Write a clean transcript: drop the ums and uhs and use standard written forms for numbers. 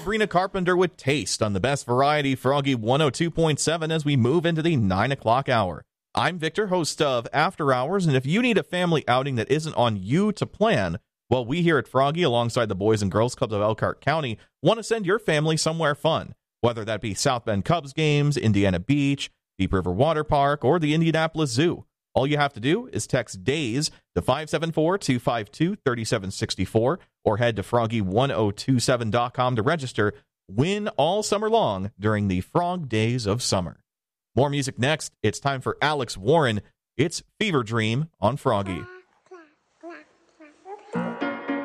Sabrina Carpenter with Taste on the best variety, Froggy 102.7, as we move into the 9 o'clock hour. I'm Victor, host of After Hours, and if you need a family outing that isn't on you to plan, well, we here at Froggy, alongside the Boys and Girls Clubs of Elkhart County, want to send your family somewhere fun, whether that be South Bend Cubs games, Indiana Beach, Deep River Water Park, or the Indianapolis Zoo. All you have to do is text DAYS to 574-252-3764 or head to froggy1027.com to register. Win all summer long during the Frog Days of Summer. More music next. It's time for Alex Warren. It's Fever Dream on Froggy.